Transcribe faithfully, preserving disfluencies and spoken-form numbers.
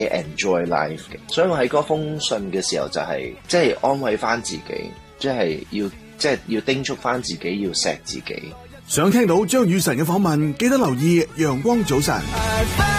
enjoy life 嘅。所以我喺嗰封信嘅時候就係即係安慰翻自己，即係要即係要叮囑翻自己要錫自己。 想聽到張雨晨嘅訪問，記得留意陽光早晨。